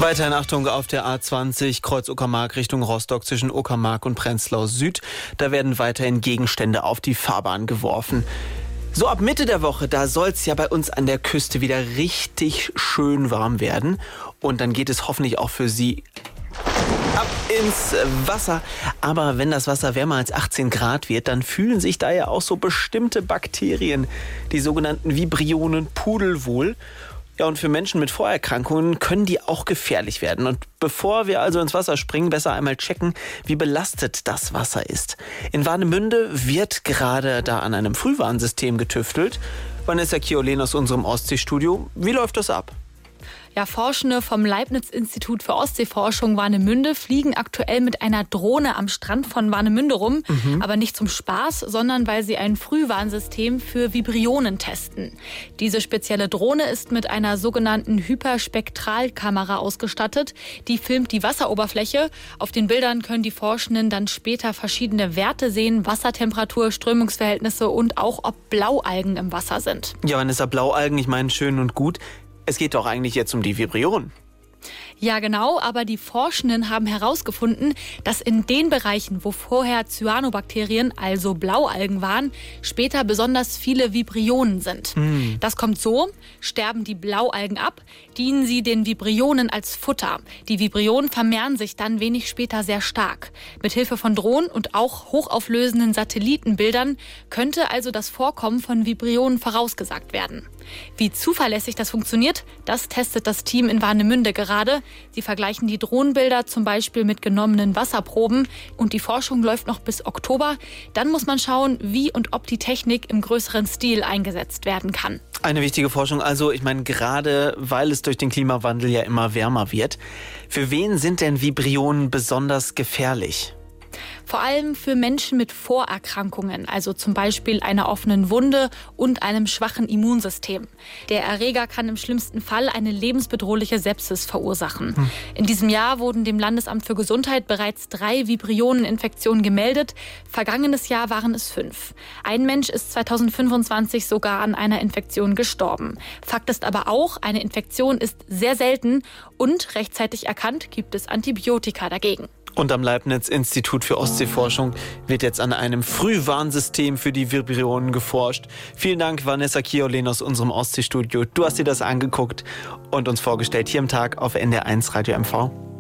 Weiterhin Achtung auf der A20 Kreuz Uckermark Richtung Rostock zwischen Uckermark und Prenzlau Süd. Da werden weiterhin Gegenstände auf die Fahrbahn geworfen. So ab Mitte der Woche, da soll es ja bei uns an der Küste wieder richtig schön warm werden. Und dann geht es hoffentlich auch für Sie ab ins Wasser. Aber wenn das Wasser wärmer als 18 Grad wird, dann fühlen sich da ja auch so bestimmte Bakterien, die sogenannten Vibrionen, pudelwohl. Ja, und für Menschen mit Vorerkrankungen können die auch gefährlich werden. Und bevor wir also ins Wasser springen, besser einmal checken, wie belastet das Wasser ist. In Warnemünde wird gerade da an einem Frühwarnsystem getüftelt. Vanessa Chiolén aus unserem Ostseestudio. Wie läuft das ab? Ja, Forschende vom Leibniz-Institut für Ostseeforschung Warnemünde fliegen aktuell mit einer Drohne am Strand von Warnemünde rum. Aber nicht zum Spaß, sondern weil sie ein Frühwarnsystem für Vibrionen testen. Diese spezielle Drohne ist mit einer sogenannten Hyperspektralkamera ausgestattet. Die filmt die Wasseroberfläche. Auf den Bildern können die Forschenden dann später verschiedene Werte sehen, Wassertemperatur, Strömungsverhältnisse und auch, ob Blaualgen im Wasser sind. Ja, Vanessa, Blaualgen, ich meine, schön und gut. Es geht doch eigentlich jetzt um die Vibrionen. Ja, genau, aber die Forschenden haben herausgefunden, dass in den Bereichen, wo vorher Cyanobakterien, also Blaualgen waren, später besonders viele Vibrionen sind. Das kommt so: sterben die Blaualgen ab, dienen sie den Vibrionen als Futter. Die Vibrionen vermehren sich dann wenig später sehr stark. Mithilfe von Drohnen und auch hochauflösenden Satellitenbildern könnte also das Vorkommen von Vibrionen vorausgesagt werden. Wie zuverlässig das funktioniert, das testet das Team in Warnemünde gerade. Sie vergleichen die Drohnenbilder zum Beispiel mit genommenen Wasserproben und die Forschung läuft noch bis Oktober. Dann muss man schauen, wie und ob die Technik im größeren Stil eingesetzt werden kann. Eine wichtige Forschung also, ich meine, gerade weil es durch den Klimawandel ja immer wärmer wird. Für wen sind denn Vibrionen besonders gefährlich? Vor allem für Menschen mit Vorerkrankungen, also zum Beispiel einer offenen Wunde und einem schwachen Immunsystem. Der Erreger kann im schlimmsten Fall eine lebensbedrohliche Sepsis verursachen. In diesem Jahr wurden dem Landesamt für Gesundheit bereits 3 Vibrioneninfektionen gemeldet. Vergangenes Jahr waren es 5. Ein Mensch ist 2025 sogar an einer Infektion gestorben. Fakt ist aber auch, eine Infektion ist sehr selten und rechtzeitig erkannt gibt es Antibiotika dagegen. Und am Leibniz-Institut für Ostseeforschung wird jetzt an einem Frühwarnsystem für die Vibrionen geforscht. Vielen Dank, Vanessa Chiolén aus unserem Ostseestudio. Du hast dir das angeguckt und uns vorgestellt hier im Tag auf NDR1 Radio MV.